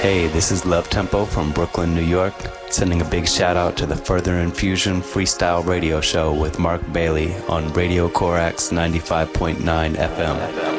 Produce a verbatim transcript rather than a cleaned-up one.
Hey, this is Love Tempo from Brooklyn, New York, sending a big shout out to the Further Infusion Freestyle Radio Show with Mark Bailey on Radio Corax ninety-five point nine F M.